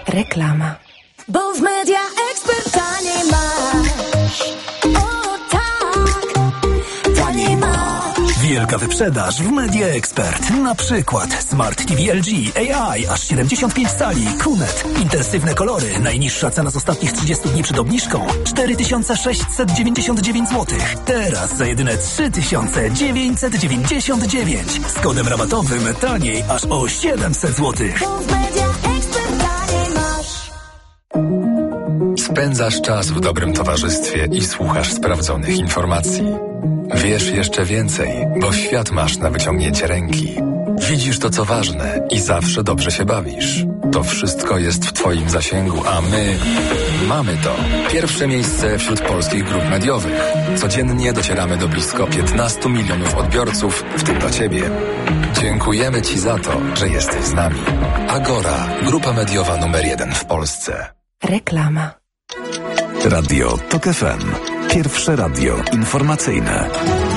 Reklama. Bo w Media Expert taniej masz. O tak, taniej masz. Wielka wyprzedaż w Media Expert. Na przykład Smart TV LG AI aż 75 cali, QNET. Intensywne kolory. Najniższa cena z ostatnich 30 dni przed obniżką 4699 zł. Teraz za jedyne 3999. Z kodem rabatowym taniej aż o 700 zł. Bo w Media Expert taniej masz. Spędzasz czas w dobrym towarzystwie i słuchasz sprawdzonych informacji. Wiesz jeszcze więcej, bo świat masz na wyciągnięcie ręki. Widzisz to, co ważne i zawsze dobrze się bawisz. To wszystko jest w Twoim zasięgu, a my mamy to. Pierwsze miejsce wśród polskich grup mediowych. Codziennie docieramy do blisko 15 milionów odbiorców, w tym do Ciebie. Dziękujemy Ci za to, że jesteś z nami. Agora, grupa mediowa numer 1 w Polsce. Reklama. Radio TOK FM. Pierwsze radio informacyjne.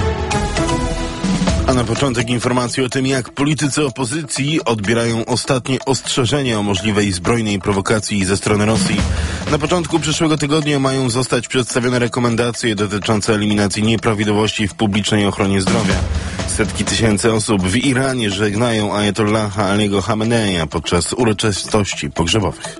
A na początek informacji o tym, jak politycy opozycji odbierają ostatnie ostrzeżenia o możliwej zbrojnej prowokacji ze strony Rosji. Na początku przyszłego tygodnia mają zostać przedstawione rekomendacje dotyczące eliminacji nieprawidłowości w publicznej ochronie zdrowia. Setki tysięcy osób w Iranie żegnają ajatollaha Aliego Hameneja podczas uroczystości pogrzebowych.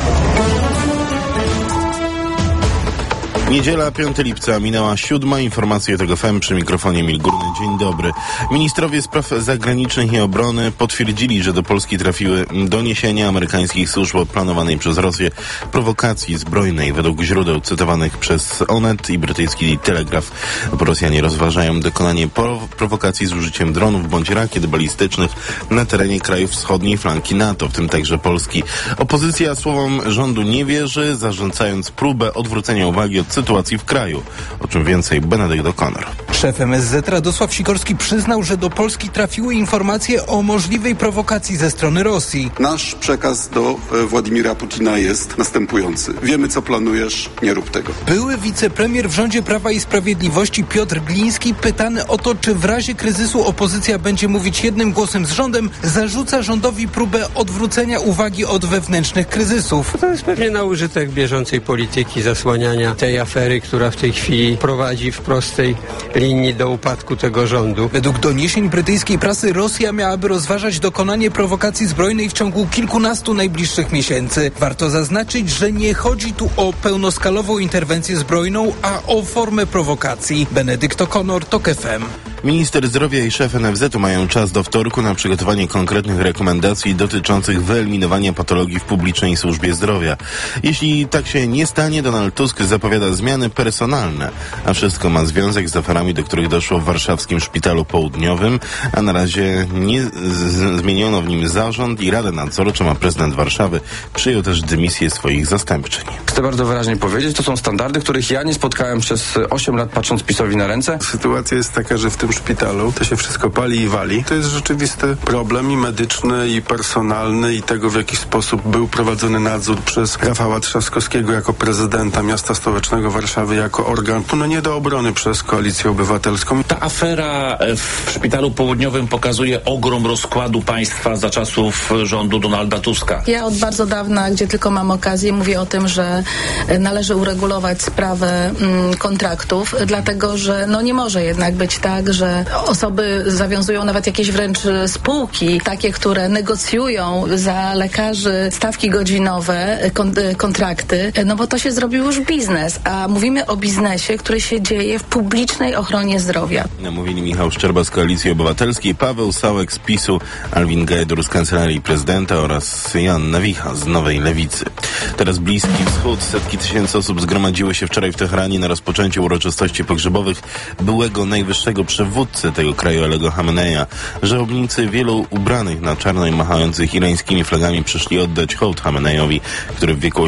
Niedziela, 5 lipca, minęła 7. Informacje TOK FM, przy mikrofonie Emil Górny. Dzień dobry. Ministrowie spraw zagranicznych i obrony potwierdzili, że do Polski trafiły doniesienia amerykańskich służb o planowanej przez Rosję prowokacji zbrojnej. Według źródeł cytowanych przez Onet i brytyjski Telegraf, Rosjanie rozważają dokonanie prowokacji z użyciem dronów bądź rakiet balistycznych na terenie krajów wschodniej flanki NATO, w tym także Polski. Opozycja słowom rządu nie wierzy, zarzucając próbę odwrócenia uwagi od sytuacji w kraju. O czym więcej Benedykt O'Connor. Szef MSZ Radosław Sikorski przyznał, że do Polski trafiły informacje o możliwej prowokacji ze strony Rosji. Nasz przekaz do Władimira Putina jest następujący. Wiemy, co planujesz, nie rób tego. Były wicepremier w rządzie Prawa i Sprawiedliwości Piotr Gliński, pytany o to, czy w razie kryzysu opozycja będzie mówić jednym głosem z rządem, zarzuca rządowi próbę odwrócenia uwagi od wewnętrznych kryzysów. To jest pewnie na użytek bieżącej polityki, zasłaniania tej afery, która w tej chwili prowadzi w prostej linii do upadku tego rządu. Według doniesień brytyjskiej prasy Rosja miałaby rozważać dokonanie prowokacji zbrojnej w ciągu kilkunastu najbliższych miesięcy. Warto zaznaczyć, że nie chodzi tu o pełnoskalową interwencję zbrojną, a o formę prowokacji. Benedykt O'Connor, TOK FM. Minister zdrowia i szef NFZ-u mają czas do wtorku na przygotowanie konkretnych rekomendacji dotyczących wyeliminowania patologii w publicznej służbie zdrowia. Jeśli tak się nie stanie, Donald Tusk zapowiada zmiany personalne, a wszystko ma związek z aferami, do których doszło w warszawskim szpitalu południowym, a na razie nie zmieniono w nim zarząd i Radę Nadzorczą, a prezydent Warszawy przyjął też dymisję swoich zastępczyń. Chcę bardzo wyraźnie powiedzieć, to są standardy, których ja nie spotkałem przez 8 lat, patrząc PiS-owi na ręce. Sytuacja jest taka, że w tym szpitalu to się wszystko pali i wali. To jest rzeczywisty problem i medyczny, i personalny, i tego, w jaki sposób był prowadzony nadzór przez Rafała Trzaskowskiego jako prezydenta miasta stołecznego Warszawy, jako organ nie do obrony przez Koalicję Obywatelską. Ta afera w szpitalu południowym pokazuje ogrom rozkładu państwa za czasów rządu Donalda Tuska. Ja od bardzo dawna, gdzie tylko mam okazję, mówię o tym, że należy uregulować sprawę kontraktów, dlatego że nie może jednak być tak, że osoby zawiązują nawet jakieś wręcz spółki, takie, które negocjują za lekarzy stawki godzinowe, kontrakty, bo to się zrobił już biznes, a mówimy o biznesie, który się dzieje w publicznej ochronie zdrowia. Mówili Michał Szczerba z Koalicji Obywatelskiej, Paweł Sałek z PiS-u, Alwin Gajdur z Kancelarii Prezydenta oraz Joanna Wicha z Nowej Lewicy. Teraz Bliski Wschód. Setki tysięcy osób zgromadziły się wczoraj w Teheranie na rozpoczęcie uroczystości pogrzebowych byłego najwyższego przywódcy tego kraju Aliego Hameneja. Żałobnicy wielu ubranych na czarno i machających irańskimi flagami przyszli oddać hołd Hamenejowi, który w wieku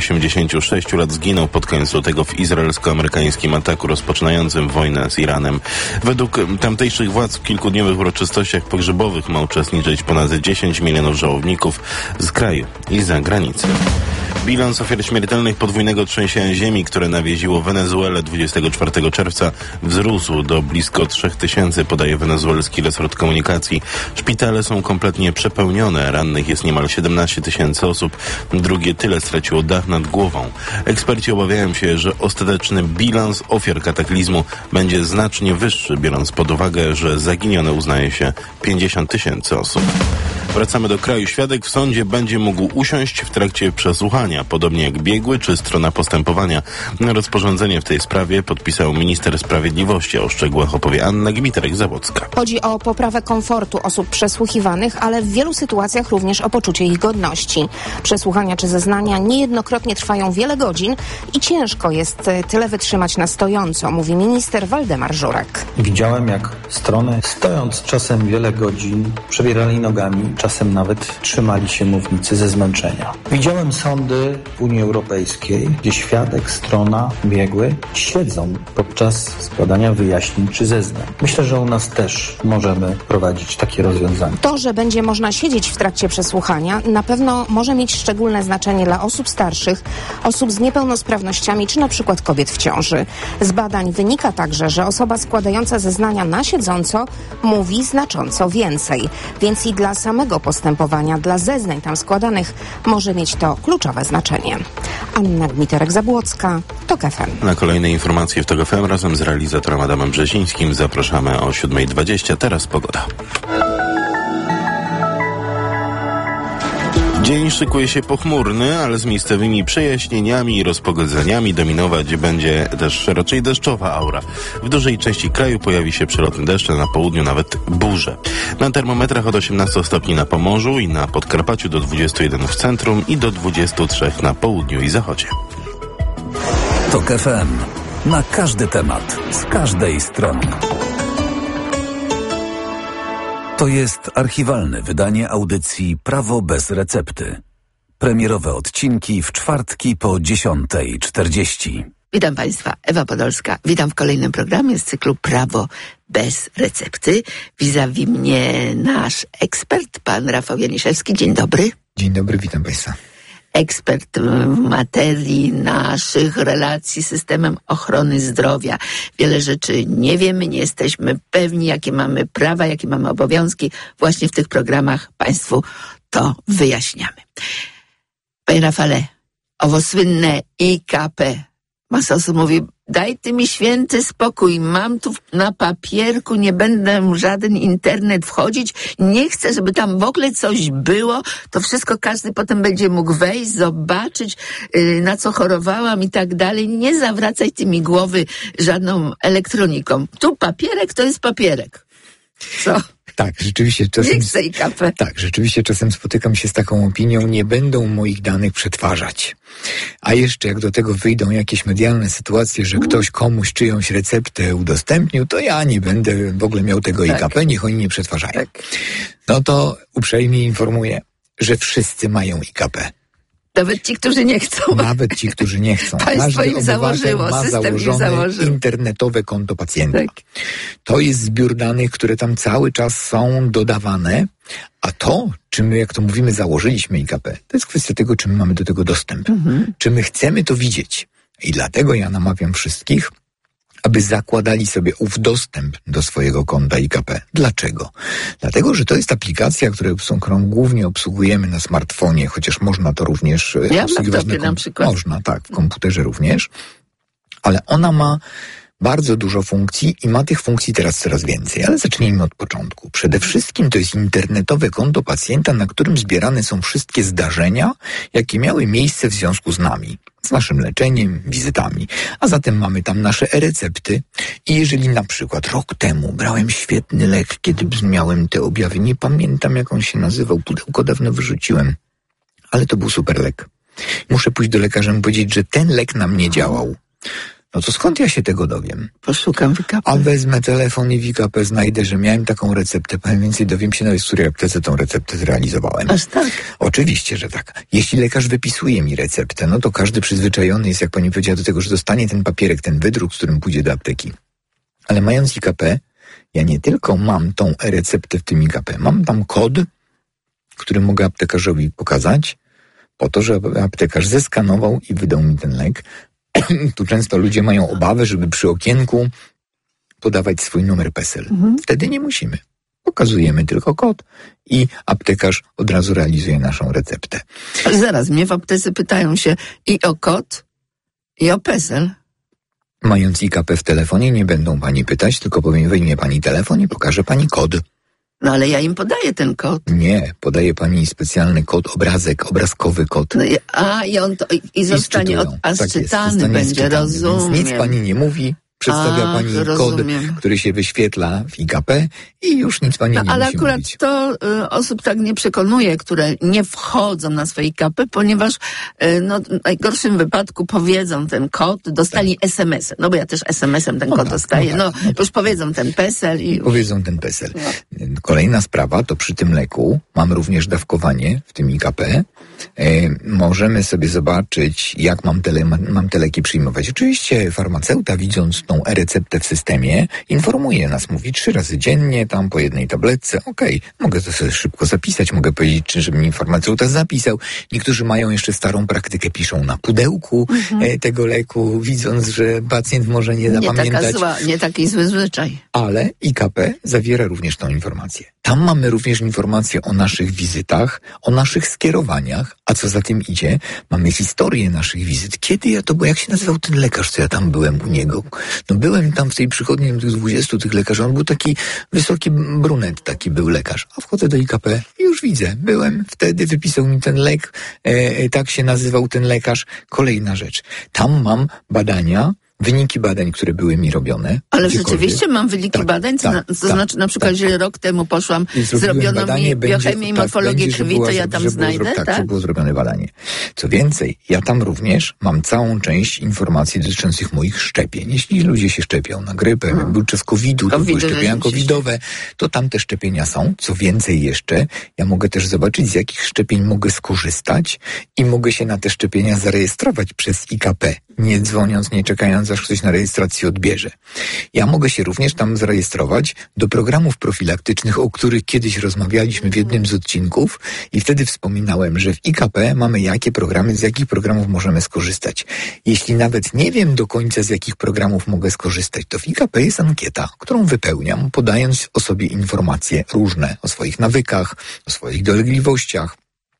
86 lat zginął pod koniec lutego w izraelsko-amerykańskim ataku rozpoczynającym wojnę z Iranem. Według tamtejszych władz w kilkudniowych uroczystościach pogrzebowych ma uczestniczyć ponad 10 milionów żałobników z kraju i z zagranicy. Bilans ofiar śmiertelnych podwójnego trzęsienia ziemi, które nawiedziło Wenezuelę 24 czerwca, wzrósł do blisko 3000, podaje wenezuelski resort komunikacji. Szpitale są kompletnie przepełnione, rannych jest niemal 17 000 osób, drugie tyle straciło dach nad głową. Eksperci obawiają się, że ostateczny bilans ofiar kataklizmu będzie znacznie wyższy, biorąc pod uwagę, że zaginione uznaje się 50 000 osób. Wracamy do kraju. Świadek w sądzie będzie mógł usiąść w trakcie przesłuchania, podobnie jak biegły czy strona postępowania. Rozporządzenie w tej sprawie podpisał minister sprawiedliwości. O szczegółach opowie Anna Gmiterek-Zabłocka. Chodzi o poprawę komfortu osób przesłuchiwanych, ale w wielu sytuacjach również o poczucie ich godności. Przesłuchania czy zeznania niejednokrotnie trwają wiele godzin i ciężko jest tyle wytrzymać na stojąco, mówi minister Waldemar Żurek. Widziałem, jak strony, stojąc czasem wiele godzin, przebierali nogami, czasem nawet trzymali się mównicy ze zmęczenia. Widziałem sądy w Unii Europejskiej, gdzie świadek, strona, biegły siedzą podczas składania wyjaśnień czy zeznań. Myślę, że u nas też możemy prowadzić takie rozwiązania. To, że będzie można siedzieć w trakcie przesłuchania, na pewno może mieć szczególne znaczenie dla osób starszych, osób z niepełnosprawnościami czy na przykład kobiet w ciąży. Z badań wynika także, że osoba składająca zeznania na siedząco mówi znacząco więcej. Więc i dla samego postępowania, dla zeznań tam składanych może mieć to kluczowe znaczenie. Anna Gmiterek-Zabłocka, TOK FM. Na kolejne informacje w TOK FM razem z realizatorem Adamem Brzezińskim zapraszamy o 7:20. Teraz pogoda. Dzień szykuje się pochmurny, ale z miejscowymi przejaśnieniami i rozpogodzeniami. Dominować będzie też raczej deszczowa aura. W dużej części kraju pojawi się przelotny deszcz, a na południu nawet burze. Na termometrach od 18 stopni na Pomorzu i na Podkarpaciu, do 21 w centrum i do 23 na południu i zachodzie. TOK FM. Na każdy temat, z każdej strony. To jest archiwalne wydanie audycji Prawo bez recepty. Premierowe odcinki w czwartki po 10:40. Witam Państwa, Ewa Podolska. Witam w kolejnym programie z cyklu Prawo bez recepty. Vis-a-vis mnie nasz ekspert, pan Rafał Janiszewski. Dzień dobry. Dzień dobry, witam Państwa. Ekspert w materii naszych relacji z systemem ochrony zdrowia. Wiele rzeczy nie wiemy, nie jesteśmy pewni, jakie mamy prawa, jakie mamy obowiązki. Właśnie w tych programach Państwu to wyjaśniamy. Panie Rafale, owo słynne IKP. Masa osób mówi, daj ty mi święty spokój, mam tu na papierku, nie będę w żaden internet wchodzić, nie chcę, żeby tam w ogóle coś było, to wszystko każdy potem będzie mógł wejść, zobaczyć, na co chorowałam i tak dalej. Nie zawracaj ty mi głowy żadną elektroniką. Tu papierek to jest papierek. Co? Tak, rzeczywiście czasem. Tak, rzeczywiście czasem spotykam się z taką opinią, nie będą moich danych przetwarzać. A jeszcze jak do tego wyjdą jakieś medialne sytuacje, że ktoś komuś czyjąś receptę udostępnił, to ja nie będę w ogóle miał tego IKP, niech oni nie przetwarzają. No to uprzejmie informuję, że wszyscy mają IKP. Nawet ci, którzy nie chcą. Nawet ci, którzy nie chcą. Państwo im założyło, ma system im założył. Internetowe konto pacjenta. Tak. To jest zbiór danych, które tam cały czas są dodawane, a to, czy my, jak to mówimy, założyliśmy IKP, to jest kwestia tego, czy my mamy do tego dostęp. Czy my chcemy to widzieć. I dlatego ja namawiam wszystkich, aby zakładali sobie ów dostęp do swojego konta IKP. Dlaczego? Dlatego, że to jest aplikacja, którą głównie obsługujemy na smartfonie, chociaż można to również obsługiwać na przykład. Można, tak, w komputerze również. Ale ona ma bardzo dużo funkcji i ma tych funkcji teraz coraz więcej. Ale zacznijmy od początku. Przede wszystkim to jest internetowe konto pacjenta, na którym zbierane są wszystkie zdarzenia, jakie miały miejsce w związku z nami. Z naszym leczeniem, wizytami. A zatem mamy tam nasze e-recepty i jeżeli na przykład rok temu brałem świetny lek, kiedy miałem te objawy, nie pamiętam jak on się nazywał, pudełko dawno wyrzuciłem, ale to był super lek. Muszę pójść do lekarza i powiedzieć, że ten lek na mnie działał. No to skąd ja się tego dowiem? Poszukam w IKP. A wezmę telefon i w IKP znajdę, że miałem taką receptę. Powiem więcej, dowiem się nawet, w której aptece tą receptę zrealizowałem. Aż tak? Oczywiście, że tak. Jeśli lekarz wypisuje mi receptę, no to każdy przyzwyczajony jest, jak pani powiedziała, do tego, że dostanie ten papierek, ten wydruk, z którym pójdzie do apteki. Ale mając IKP, ja nie tylko mam tą e-receptę w tym IKP, mam tam kod, który mogę aptekarzowi pokazać, po to, żeby aptekarz zeskanował i wydał mi ten lek. Tu często ludzie mają obawę, żeby przy okienku podawać swój numer PESEL. Wtedy nie musimy. Pokazujemy tylko kod i aptekarz od razu realizuje naszą receptę. Ale zaraz, mnie w aptece pytają się i o kod, i o PESEL. Mając IKP w telefonie nie będą pani pytać, tylko powiem, wyjmie pani telefon i pokaże pani kod. No ale ja im podaję ten kod. Nie, podaje pani specjalny kod, obrazkowy kod. No i on to i zostanie odczytany, będzie, rozumiem. Więc nic pani nie mówi. Przedstawia pani kod, który się wyświetla w IKP i już nic pani nie musi ale akurat mówić. to osób tak nie przekonuje, które nie wchodzą na swoje IKP, ponieważ w najgorszym wypadku powiedzą ten kod, dostali SMS-em. No bo ja też SMS-em ten kod dostaję. Już powiedzą ten PESEL i już. Powiedzą ten PESEL. Kolejna sprawa, to przy tym leku mam również dawkowanie w tym IKP. Możemy sobie zobaczyć, jak mam te leki przyjmować. Oczywiście farmaceuta, widząc tą e-receptę w systemie, informuje nas, mówi 3 razy dziennie, tam po jednej tabletce. Okej, mogę to sobie szybko zapisać, mogę powiedzieć, żeby mi farmaceuta zapisał. Niektórzy mają jeszcze starą praktykę, piszą na pudełku tego leku, widząc, że pacjent może nie zapamiętać. Nie taki zły zwyczaj. Ale IKP zawiera również tą informację. Tam mamy również informacje o naszych wizytach, o naszych skierowaniach, a co za tym idzie, mamy historię naszych wizyt. Kiedy ja to, bo jak się nazywał ten lekarz, co ja tam byłem u niego? No byłem tam w tej przychodni tych 20 tych lekarzy, on był taki wysoki brunet, taki był lekarz. A wchodzę do IKP i już widzę, byłem wtedy, wypisał mi ten lek, tak się nazywał ten lekarz. Kolejna rzecz, tam mam badania, wyniki badań, które były mi robione. Ale rzeczywiście mam wyniki badań? To znaczy na przykład, że rok temu poszłam, zrobiono mi biochemię i morfologię krwi, to ja tam znajdę? Tak, było zrobione badanie. Co więcej, ja tam również mam całą część informacji dotyczących moich szczepień. Jeśli ludzie się szczepią na grypę, był czas COVID-u, to były szczepienia covidowe, to tam te szczepienia są. Co więcej jeszcze, ja mogę też zobaczyć, z jakich szczepień mogę skorzystać i mogę się na te szczepienia zarejestrować przez IKP. Nie dzwoniąc, nie czekając, aż ktoś na rejestrację odbierze. Ja mogę się również tam zarejestrować do programów profilaktycznych, o których kiedyś rozmawialiśmy w jednym z odcinków i wtedy wspominałem, że w IKP mamy jakie programy, z jakich programów możemy skorzystać. Jeśli nawet nie wiem do końca, z jakich programów mogę skorzystać, to w IKP jest ankieta, którą wypełniam, podając o sobie informacje różne, o swoich nawykach, o swoich dolegliwościach.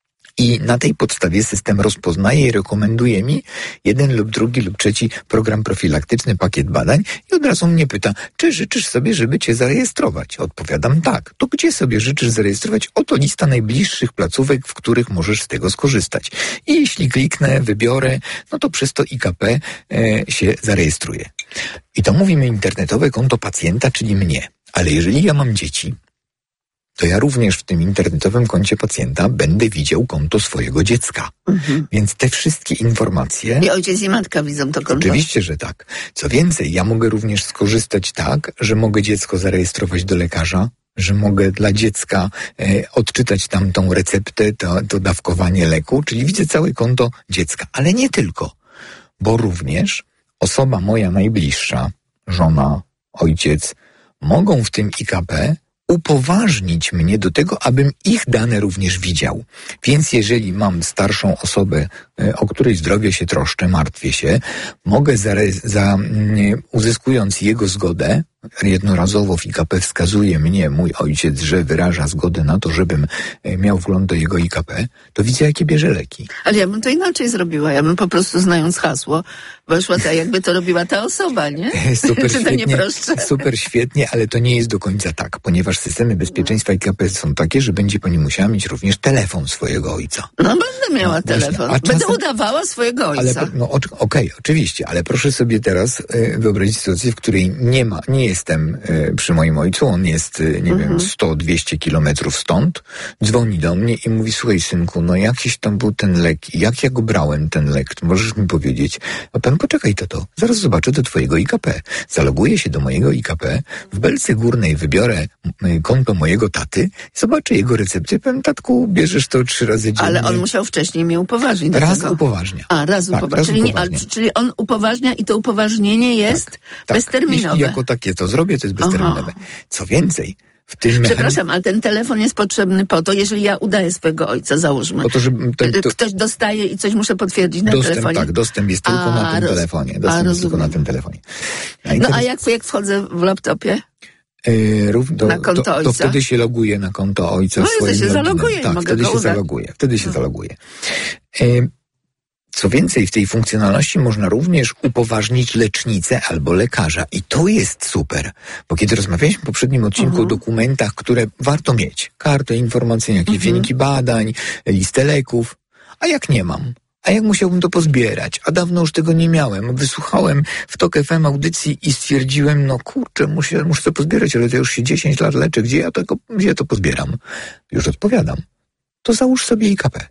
I na tej podstawie system rozpoznaje i rekomenduje mi jeden lub drugi lub trzeci program profilaktyczny, pakiet badań i od razu mnie pyta, czy życzysz sobie, żeby cię zarejestrować? Odpowiadam tak. To gdzie sobie życzysz zarejestrować? Oto lista najbliższych placówek, w których możesz z tego skorzystać. I jeśli kliknę, wybiorę, no to przez to IKP się zarejestruje. I to mówimy internetowe konto pacjenta, czyli mnie. Ale jeżeli ja mam dzieci, to ja również w tym internetowym koncie pacjenta będę widział konto swojego dziecka. Więc te wszystkie informacje... I ojciec i matka widzą to konto. Oczywiście, że tak. Co więcej, ja mogę również skorzystać tak, że mogę dziecko zarejestrować do lekarza, że mogę dla dziecka odczytać tam tą receptę, to dawkowanie leku, czyli widzę całe konto dziecka. Ale nie tylko, bo również osoba moja najbliższa, żona, ojciec, mogą w tym IKP upoważnić mnie do tego, abym ich dane również widział. Więc jeżeli mam starszą osobę, o której zdrowie się troszczę, martwię się, mogę uzyskując jego zgodę, jednorazowo w IKP wskazuje mnie mój ojciec, że wyraża zgodę na to, żebym miał wgląd do jego IKP, to widzę, jakie bierze leki. Ale ja bym to inaczej zrobiła. Ja bym po prostu, znając hasło, weszła tak, jakby to robiła ta osoba, nie? Super Czy to świetnie, nie prostsze? super świetnie, ale to nie jest do końca tak, ponieważ systemy bezpieczeństwa IKP są takie, że będzie pani musiała mieć również telefon swojego ojca. No będę miała telefon. Będę udawała swojego ojca. Okej, oczywiście, ale proszę sobie teraz wyobrazić sytuację, w której nie jestem przy moim ojcu, on jest, nie wiem, 100-200 kilometrów stąd, dzwoni do mnie i mówi, słuchaj synku, no jakiś tam był ten lek, jak ja go brałem ten lek, to możesz mi powiedzieć? A pan poczekaj tato, zaraz zobaczę do twojego IKP. Zaloguję się do mojego IKP, w belce górnej wybiorę konto mojego taty, zobaczę jego recepcję, powiem, tatku, bierzesz to 3 razy dziennie. Ale on musiał wcześniej mnie upoważnić do tego. Upoważnia. Raz upoważnia. Czyli on upoważnia i to upoważnienie jest bezterminowe. Jeśli jako takie to zrobię, to jest bezterminowe. Co więcej, w tym Przepraszam, ale ten telefon jest potrzebny po to, jeżeli ja udaję swojego ojca, załóżmy. Po to, żeby ktoś dostaje i coś muszę potwierdzić na telefonie. Tak, dostęp jest tylko na tym telefonie. Dostęp jest tylko na tym telefonie. A jak wchodzę w laptopie? Na konto ojca? To wtedy się loguje na konto ojca. No wtedy się zaloguje. Tak, wtedy się zaloguje. Co więcej, w tej funkcjonalności można również upoważnić lecznicę albo lekarza. I to jest super, bo kiedy rozmawialiśmy w poprzednim odcinku o dokumentach, które warto mieć, kartę informacyjną, jakieś wyniki badań, listę leków, a jak nie mam? A jak musiałbym to pozbierać? A dawno już tego nie miałem. Wysłuchałem w TOK FM audycji i stwierdziłem, muszę to pozbierać, ale to już się 10 lat leczę. Gdzie ja to pozbieram? Już odpowiadam. To załóż sobie IKP.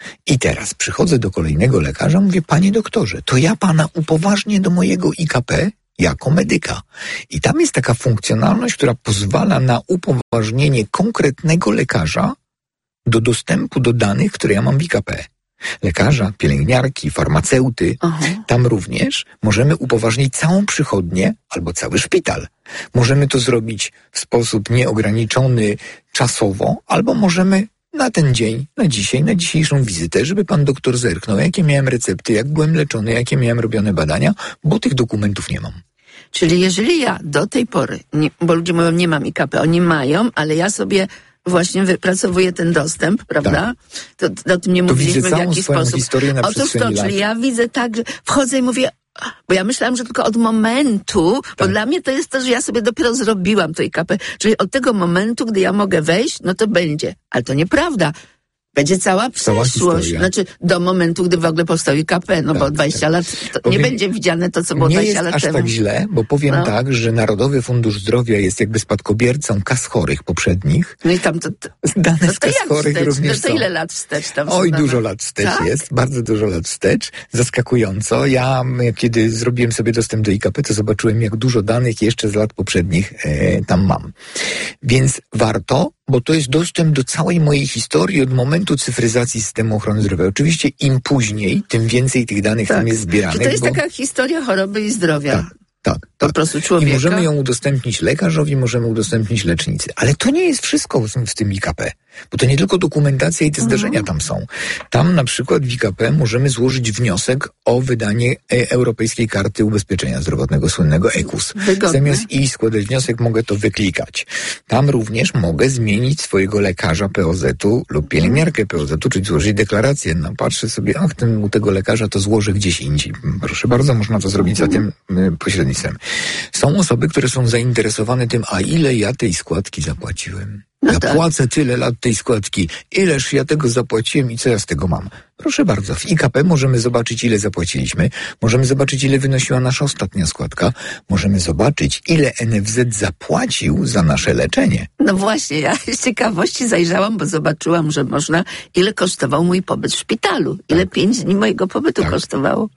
I teraz przychodzę do kolejnego lekarza, mówię, panie doktorze, to ja pana upoważnię do mojego IKP jako medyka. I tam jest taka funkcjonalność, która pozwala na upoważnienie konkretnego lekarza do dostępu do danych, które ja mam w IKP. Lekarza, pielęgniarki, farmaceuty. Tam również możemy upoważnić całą przychodnię albo cały szpital. Możemy to zrobić w sposób nieograniczony czasowo, albo możemy na ten dzień, na dzisiejszą wizytę, żeby pan doktor zerknął, jakie miałem recepty, jak byłem leczony, jakie miałem robione badania, bo tych dokumentów nie mam. Czyli jeżeli ja do tej pory, bo ludzie mówią, nie mam IKP, oni mają, ale ja sobie właśnie wypracowuję ten dostęp, prawda? Tak. To o tym nie mówiliśmy w jakiś sposób. Historię na Otóż to, czyli ja widzę tak, że wchodzę i mówię, bo ja myślałam, że tylko od momentu, bo dla mnie to jest to, że ja sobie dopiero zrobiłam to IKP, czyli od tego momentu, gdy ja mogę wejść, no to będzie. Ale to nieprawda. Będzie cała przeszłość. Znaczy do momentu, gdy w ogóle powstał IKP, bo 20 lat to nie będzie widziane to, co było 20 lat temu. Nie jest aż tak źle, bo powiem tak, że Narodowy Fundusz Zdrowia jest jakby spadkobiercą kas chorych poprzednich. No i tam dane z kas chorych również to ile lat wstecz tam Oj, dużo lat wstecz jest, bardzo dużo lat wstecz. Zaskakująco. Ja, kiedy zrobiłem sobie dostęp do IKP, to zobaczyłem, jak dużo danych jeszcze z lat poprzednich tam mam. Więc warto, bo to jest dostęp do całej mojej historii od momentu cyfryzacji systemu ochrony zdrowia. Oczywiście im później, tym więcej tych danych tam jest zbieranych. To jest taka historia choroby i zdrowia. Tak. Po prostu człowieka. I możemy ją udostępnić lekarzowi, możemy udostępnić lecznicy. Ale to nie jest wszystko w tym IKP. Bo to nie tylko dokumentacja i te zdarzenia tam są. Tam na przykład w IKP możemy złożyć wniosek o wydanie Europejskiej Karty Ubezpieczenia Zdrowotnego, słynnego EKUS. Zamiast iść składać wniosek, mogę to wyklikać. Tam również mogę zmienić swojego lekarza POZ-u lub pielęgniarkę POZ-u, czyli złożyć deklarację. Patrzę sobie, u tego lekarza to złożę gdzieś indziej. Proszę bardzo, można to zrobić za tym pośrednictwem. Są osoby, które są zainteresowane tym, a ile ja tej składki zapłaciłem. Płacę tyle lat tej składki. Ileż ja tego zapłaciłem i co ja z tego mam? Proszę bardzo, w IKP możemy zobaczyć, ile zapłaciliśmy. Możemy zobaczyć, ile wynosiła nasza ostatnia składka. Możemy zobaczyć, ile NFZ zapłacił za nasze leczenie. No właśnie, ja z ciekawości zajrzałam, bo zobaczyłam, że można, ile kosztował mój pobyt w szpitalu. Ile 5 dni mojego pobytu kosztowało.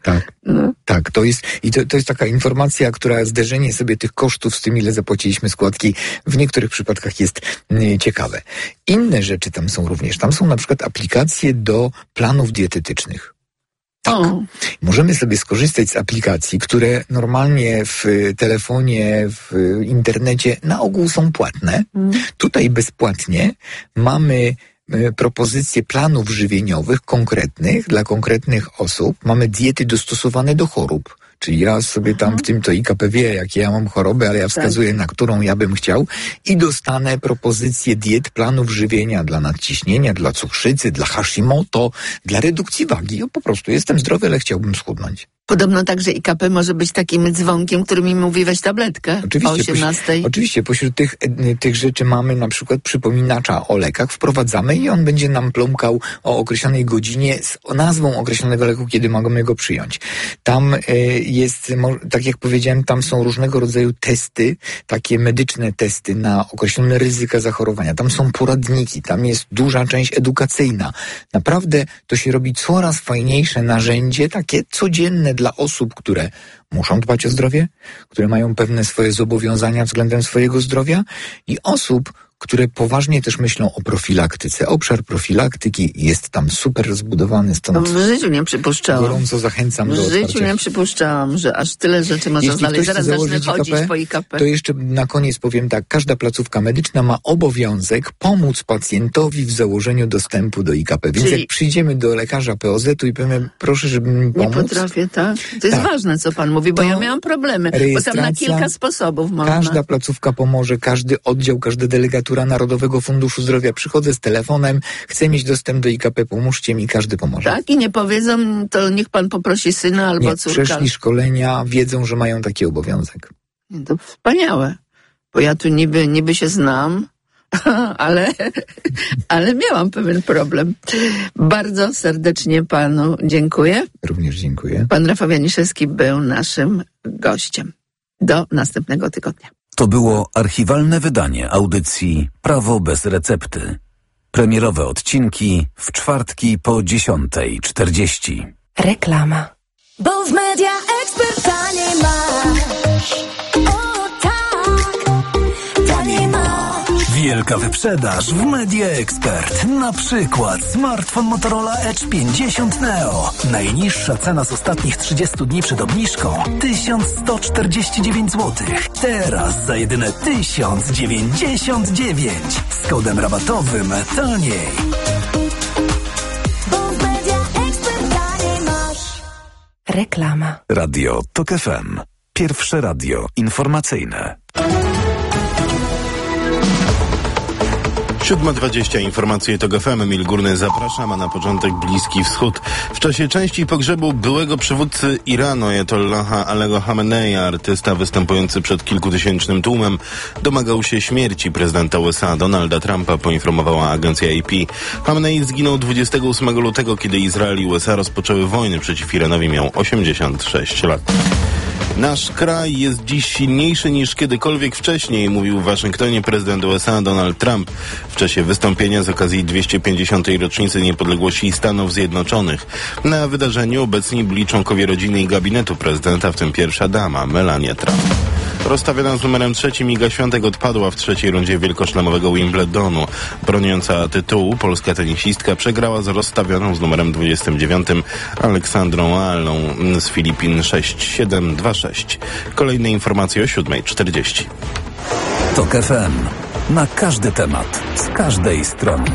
Tak, to jest taka informacja, która zderzenie sobie tych kosztów z tym, ile zapłaciliśmy składki, w niektórych przypadkach jest ciekawe. Inne rzeczy tam są również. Tam są na przykład aplikacje do planów dietetycznych. Możemy sobie skorzystać z aplikacji, które normalnie w telefonie, w internecie na ogół są płatne. Tutaj bezpłatnie mamy propozycje planów żywieniowych konkretnych dla konkretnych osób. Mamy diety dostosowane do chorób. Czyli ja sobie tam w tym to IKP wie, jakie ja mam choroby, ale ja wskazuję, na którą ja bym chciał i dostanę propozycje diet, planów żywienia dla nadciśnienia, dla cukrzycy, dla Hashimoto, dla redukcji wagi. Po prostu jestem zdrowy, ale chciałbym schudnąć. Podobno także IKP może być takim dzwonkiem, który mi mówi weź tabletkę o 18. Oczywiście, pośród tych rzeczy mamy na przykład przypominacza o lekach, wprowadzamy i on będzie nam plumkał o określonej godzinie z nazwą określonego leku, kiedy możemy go przyjąć. Tam jest, tak jak powiedziałem, tam są różnego rodzaju testy, takie medyczne testy na określone ryzyka zachorowania. Tam są poradniki, tam jest duża część edukacyjna. Naprawdę to się robi coraz fajniejsze narzędzie, takie codzienne dla osób, które muszą dbać o zdrowie, które mają pewne swoje zobowiązania względem swojego zdrowia i osób, które poważnie też myślą o profilaktyce. Obszar profilaktyki jest tam super rozbudowany, stąd w życiu nie przypuszczałam. Gorąco zachęcam do otwarcia. W życiu nie przypuszczałam, że aż tyle rzeczy można znaleźć. Zaraz zacznę chodzić po IKP. To jeszcze na koniec powiem tak, każda placówka medyczna ma obowiązek pomóc pacjentowi w założeniu dostępu do IKP. Więc jak przyjdziemy do lekarza POZ-u i powiemy, proszę, żeby mi pomóc. Nie potrafię, tak? To jest ważne, co pan mówi, bo ja miałam problemy. Bo tam na kilka sposobów można. Każda placówka pomoże, każdy oddział, każda delegatura Narodowego Funduszu Zdrowia. Przychodzę z telefonem, chcę mieć dostęp do IKP, pomóżcie mi, każdy pomoże. Tak, i nie powiedzą, to niech pan poprosi syna albo córkę. Przeszli szkolenia, wiedzą, że mają taki obowiązek. To wspaniałe, bo ja tu niby się znam, ale miałam pewien problem. Bardzo serdecznie panu dziękuję. Również dziękuję. Pan Rafał Janiszewski był naszym gościem. Do następnego tygodnia. To było archiwalne wydanie audycji Prawo bez recepty. Premierowe odcinki w czwartki po 10:40. Reklama. Bo w Media Expert taniej masz. O tak, taniej masz. Wielka wyprzedaż w Media Expert. Na przykład smartfon Motorola Edge 50 Neo. Najniższa cena z ostatnich 30 dni przed obniżką 1149 zł. Teraz za jedyne 1099. Z kodem rabatowym taniej. Reklama. Radio TOK FM. Pierwsze radio informacyjne. 7:20 informacje TOK FM. Emil Górny, zapraszam, a na początek Bliski Wschód. W czasie części pogrzebu byłego przywódcy Iranu Ajatollaha Aliego Khameneia, artysta występujący przed kilkutysięcznym tłumem, domagał się śmierci prezydenta USA Donalda Trumpa, poinformowała agencja AP. Khamenei zginął 28 lutego, kiedy Izrael i USA rozpoczęły wojnę przeciw Iranowi. Miał 86 lat. Nasz kraj jest dziś silniejszy niż kiedykolwiek wcześniej, mówił w Waszyngtonie prezydent USA Donald Trump w czasie wystąpienia z okazji 250. rocznicy niepodległości Stanów Zjednoczonych. Na wydarzeniu obecni byli członkowie rodziny i gabinetu prezydenta, w tym pierwsza dama Melania Trump. Rozstawiona z numerem 3 Iga Świątek odpadła w trzeciej rundzie wielkoszlemowego Wimbledonu. Broniąca tytułu polska tenisistka przegrała z rozstawioną z numerem 29 Aleksandrą Alą z Filipin 6-7, 2-6. Kolejne informacje o 7:40. TOK FM. Na każdy temat, z każdej strony.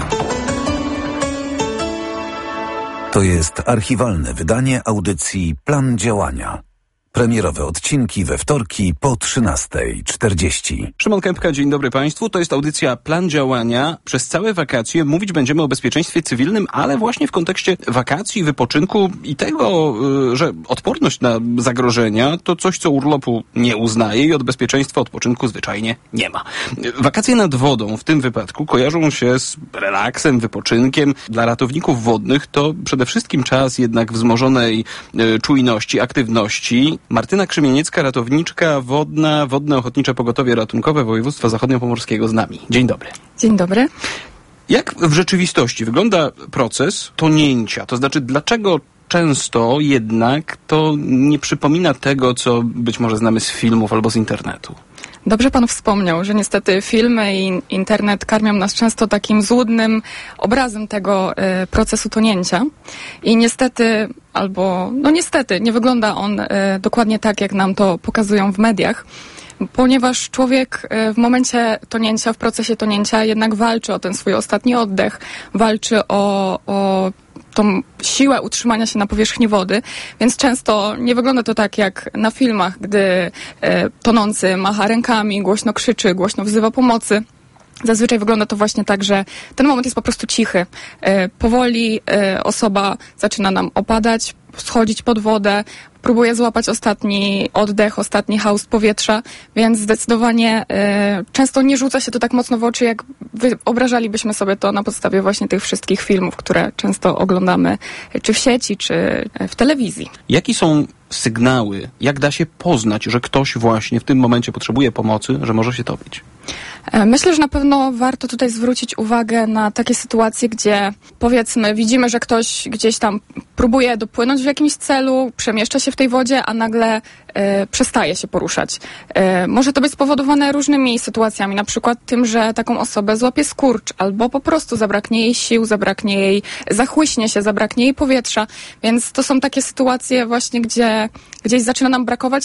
To jest archiwalne wydanie audycji Plan Działania. Premierowe odcinki we wtorki po 13:40. Szymon Kępka, dzień dobry Państwu. To jest audycja Plan Działania. Przez całe wakacje mówić będziemy o bezpieczeństwie cywilnym, ale właśnie w kontekście wakacji, wypoczynku i tego, że odporność na zagrożenia to coś, co urlopu nie uznaje i od bezpieczeństwa odpoczynku zwyczajnie nie ma. Wakacje nad wodą w tym wypadku kojarzą się z relaksem, wypoczynkiem. Dla ratowników wodnych to przede wszystkim czas jednak wzmożonej czujności, aktywności. Martyna Krzymieniecka, ratowniczka wodna, Wodne Ochotnicze Pogotowie Ratunkowe Województwa Zachodniopomorskiego z nami. Dzień dobry. Dzień dobry. Jak w rzeczywistości wygląda proces tonięcia? To znaczy, dlaczego często jednak to nie przypomina tego, co być może znamy z filmów albo z internetu? Dobrze pan wspomniał, że niestety filmy i internet karmią nas często takim złudnym obrazem tego procesu tonięcia i niestety, niestety, nie wygląda on dokładnie tak, jak nam to pokazują w mediach, ponieważ człowiek w momencie tonięcia, w procesie tonięcia jednak walczy o ten swój ostatni oddech, walczy o tą siłę utrzymania się na powierzchni wody, więc często nie wygląda to tak jak na filmach, gdy tonący macha rękami, głośno krzyczy, głośno wzywa pomocy. Zazwyczaj wygląda to właśnie tak, że ten moment jest po prostu cichy. Powoli osoba zaczyna nam opadać, schodzić pod wodę, próbuje złapać ostatni oddech, ostatni haust powietrza, więc zdecydowanie często nie rzuca się to tak mocno w oczy, jak wyobrażalibyśmy sobie to na podstawie właśnie tych wszystkich filmów, które często oglądamy czy w sieci, czy w telewizji. Jakie są sygnały, jak da się poznać, że ktoś właśnie w tym momencie potrzebuje pomocy, że może się topić? Myślę, że na pewno warto tutaj zwrócić uwagę na takie sytuacje, gdzie powiedzmy widzimy, że ktoś gdzieś tam próbuje dopłynąć w jakimś celu, przemieszcza się w tej wodzie, a nagle przestaje się poruszać. Może to być spowodowane różnymi sytuacjami, na przykład tym, że taką osobę złapie skurcz, albo po prostu zabraknie jej sił, zabraknie jej, zachłyśnie się, zabraknie jej powietrza, więc to są takie sytuacje właśnie, gdzie gdzieś zaczyna nam brakować